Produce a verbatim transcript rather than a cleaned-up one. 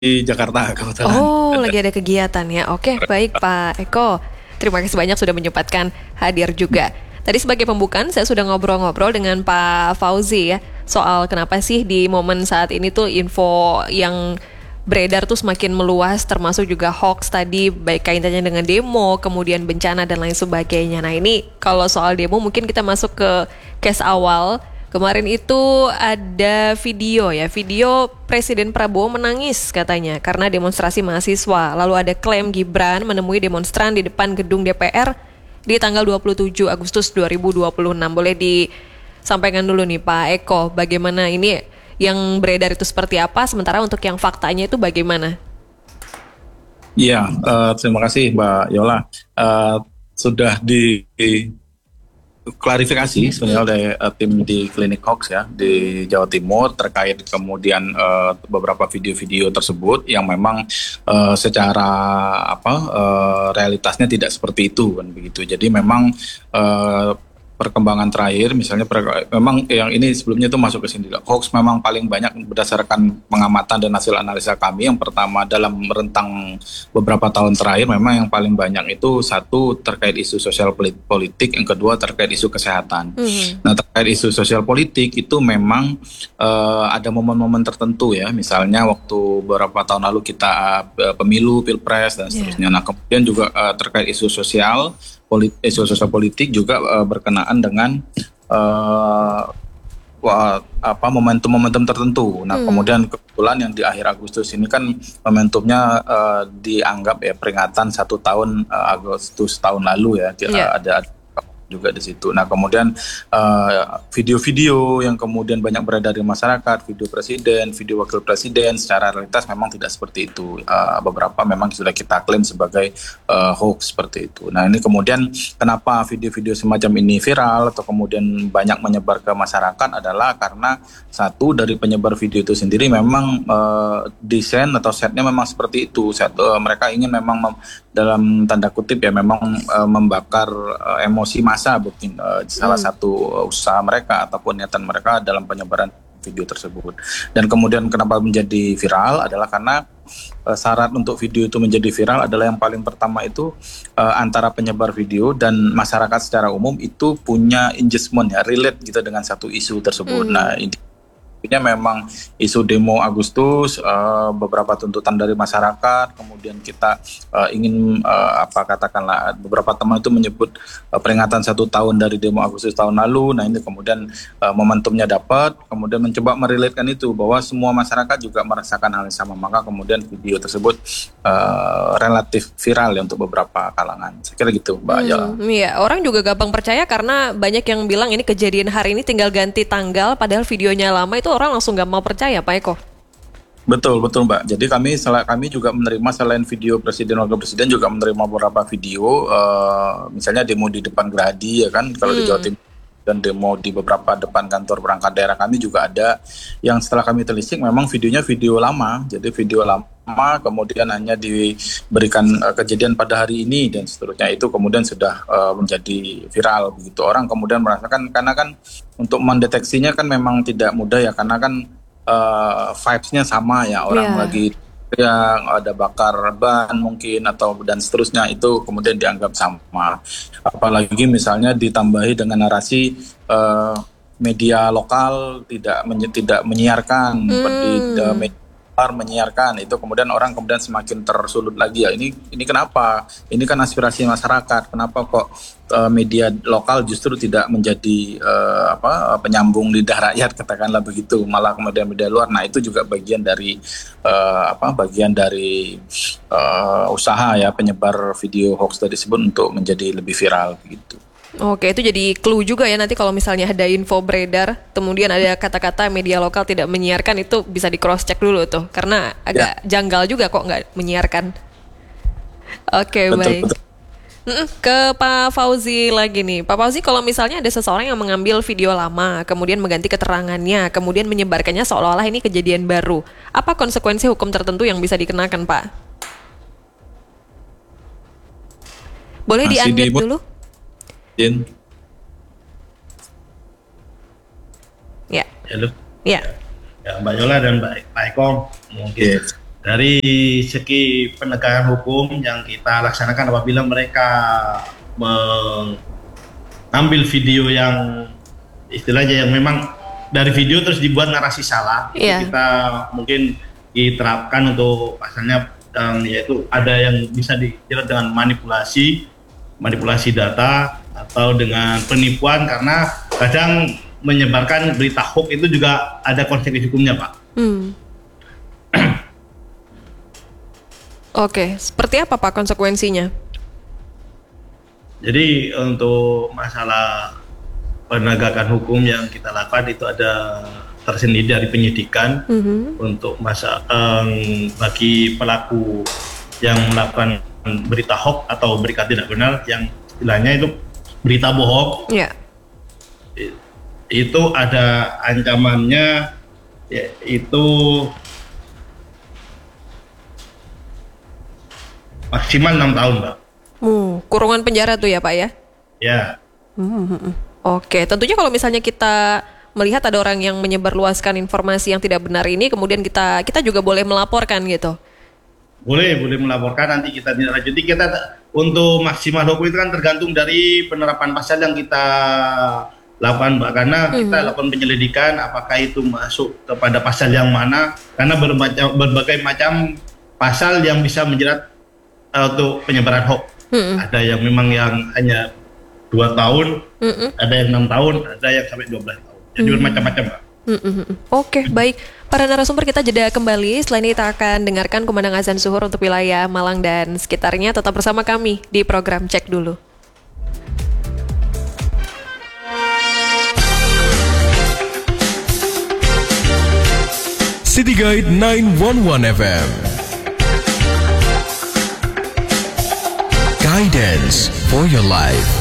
di Jakarta kebetulan. Oh, lagi ada kegiatan ya. Oke, baik Pak Eko. Terima kasih banyak sudah menyempatkan hadir juga. Tadi sebagai pembukaan saya sudah ngobrol-ngobrol dengan Pak Fauzi ya soal kenapa sih di momen saat ini tuh info yang beredar tuh semakin meluas, termasuk juga hoax tadi, baik kaitannya dengan demo, kemudian bencana dan lain sebagainya. Nah ini kalau soal demo mungkin kita masuk ke case awal. Kemarin itu ada video ya, video Presiden Prabowo menangis katanya karena demonstrasi mahasiswa. Lalu ada klaim Gibran menemui demonstran di depan gedung D P R di tanggal dua puluh tujuh Agustus dua ribu dua puluh enam. Boleh disampaikan dulu nih Pak Eko, bagaimana ini yang beredar itu seperti apa, sementara untuk yang faktanya itu bagaimana? Iya, uh, terima kasih Mbak Yola. Uh, sudah di klarifikasi sebenarnya oleh uh, tim di Klinik Hoax ya di Jawa Timur terkait kemudian uh, beberapa video-video tersebut yang memang uh, secara apa uh, realitasnya tidak seperti itu kan begitu. Jadi memang uh, perkembangan terakhir misalnya per, memang yang ini sebelumnya itu masuk ke sini hoax memang paling banyak berdasarkan pengamatan dan hasil analisa kami. Yang pertama dalam rentang beberapa tahun terakhir memang yang paling banyak itu satu terkait isu sosial politik, yang kedua terkait isu kesehatan. Mm-hmm. Nah terkait isu sosial politik itu memang uh, ada momen-momen tertentu ya, misalnya waktu beberapa tahun lalu kita uh, pemilu, pilpres dan seterusnya. Yeah. Nah kemudian juga uh, terkait isu sosial Politik, isu sosial politik juga uh, berkenaan dengan uh, wah, apa momentum-momentum tertentu. Nah, hmm. kemudian kebetulan yang di akhir Agustus ini kan momentumnya uh, dianggap ya peringatan satu tahun uh, Agustus tahun lalu ya. Yeah. Uh, ada juga di situ. Nah, kemudian uh, video-video yang kemudian banyak beredar di masyarakat, video presiden, video wakil presiden, secara realitas memang tidak seperti itu. Uh, beberapa memang sudah kita klaim sebagai uh, hoax seperti itu. Nah, ini kemudian kenapa video-video semacam ini viral atau kemudian banyak menyebar ke masyarakat adalah karena satu dari penyebar video itu sendiri memang uh, desain atau setnya memang seperti itu. Set, uh, mereka ingin memang mem- dalam tanda kutip ya memang uh, membakar uh, emosi massa mungkin uh, salah hmm. satu uh, usaha mereka ataupun niatan mereka dalam penyebaran video tersebut. Dan kemudian kenapa menjadi viral adalah karena uh, syarat untuk video itu menjadi viral adalah yang paling pertama itu uh, antara penyebar video dan masyarakat secara umum itu punya engagement ya, relate gitu dengan satu isu tersebut. Hmm. Nah ini Intinya memang isu demo Agustus, uh, beberapa tuntutan dari masyarakat, kemudian kita uh, ingin uh, apa katakanlah beberapa teman itu menyebut uh, peringatan satu tahun dari demo Agustus tahun lalu. Nah ini kemudian uh, momentumnya dapat, kemudian mencoba merelatekan itu bahwa semua masyarakat juga merasakan hal yang sama, maka kemudian video tersebut uh, relatif viral ya untuk beberapa kalangan. Saya kira gitu, Mbak Ayala. Hmm, iya, orang juga gampang percaya karena banyak yang bilang ini kejadian hari ini tinggal ganti tanggal, padahal videonya lama itu orang langsung gak mau percaya, Pak Eko. Betul, betul Mbak. Jadi kami kami juga menerima selain video Presiden Wakil Presiden juga menerima beberapa video, uh, misalnya demo di depan Gerahadi ya kan, kalau hmm. di Jawa Timur, dan demo di beberapa depan kantor perangkat daerah kami juga ada. Yang setelah kami telisik memang videonya video lama, jadi video lama kemudian hanya diberikan uh, kejadian pada hari ini dan seterusnya, itu kemudian sudah uh, menjadi viral begitu. Orang kemudian merasakan karena kan untuk mendeteksinya kan memang tidak mudah ya, karena kan uh, vibes-nya sama ya, orang yeah. lagi yang ada bakar ban mungkin atau dan seterusnya, itu kemudian dianggap sama. Apalagi misalnya ditambahi dengan narasi uh, media lokal tidak menyi- tidak menyiarkan hmm. seperti uh, media menyiarkan, itu kemudian orang kemudian semakin tersulut lagi ya, ini ini kenapa, ini kan aspirasi masyarakat, kenapa kok uh, media lokal justru tidak menjadi uh, apa penyambung lidah rakyat katakanlah begitu, malah kemudian media luar. Nah itu juga bagian dari uh, apa bagian dari uh, usaha ya penyebar video hoax tadi disebut untuk menjadi lebih viral begitu. Oke, itu jadi clue juga ya, nanti kalau misalnya ada info beredar, kemudian ada kata-kata media lokal tidak menyiarkan, itu bisa di cross check dulu tuh, karena agak ya. Janggal juga kok nggak menyiarkan. Oke, betul, baik. Betul. Ke Pak Fauzi lagi nih, Pak Fauzi, kalau misalnya ada seseorang yang mengambil video lama, kemudian mengganti keterangannya, kemudian menyebarkannya seolah-olah ini kejadian baru, apa konsekuensi hukum tertentu yang bisa dikenakan, Pak? Boleh di-unmute dulu? Din. Ya. Halo. Ya. Ya, Mbak Yola dan Mbak Pak Eko, mungkin yes. Dari segi penegakan hukum yang kita laksanakan apabila mereka mengambil video yang istilahnya yang memang dari video terus dibuat narasi salah, yeah. itu kita mungkin diterapkan untuk pasalnya um, yaitu ada yang bisa dijerat dengan manipulasi, manipulasi data atau dengan penipuan, karena kadang menyebarkan berita hoax itu juga ada konsekuensi hukumnya, Pak. Hmm. Oke, seperti apa Pak konsekuensinya? Jadi untuk masalah penegakan hukum yang kita lakukan itu ada tersendiri dari penyidikan mm-hmm. untuk masa um, bagi pelaku yang melakukan berita hoax atau berita tidak benar yang istilahnya itu berita bohong. Yeah. Itu ada ancamannya yaitu maksimal enam tahun, Pak. Uh, kurungan penjara tuh ya, Pak ya? Ya. Hmm, Oke, tentunya kalau misalnya kita melihat ada orang yang menyebarluaskan informasi yang tidak benar ini, kemudian kita kita juga boleh melaporkan gitu. Boleh, boleh melaporkan, nanti kita tindak lanjuti. Kita untuk maksimal hukum itu kan tergantung dari penerapan pasal yang kita lakukan, Mbak. Karena hmm. kita lakukan penyelidikan apakah itu masuk kepada pasal yang mana, karena berbagai, berbagai macam pasal yang bisa menjerat untuk penyebaran hoax. Mm-mm. Ada yang memang yang hanya dua tahun, Mm-mm. ada yang enam tahun, ada yang sampai dua belas tahun. Jadi mm. bermacam-macam, Pak. Oke, okay, baik. Para narasumber, kita jeda kembali. Setelah ini kita akan dengarkan kumandang azan zuhur untuk wilayah Malang dan sekitarnya. Tetap bersama kami di program Cek Dulu. City Guide sembilan satu satu F M. Guidance for your life.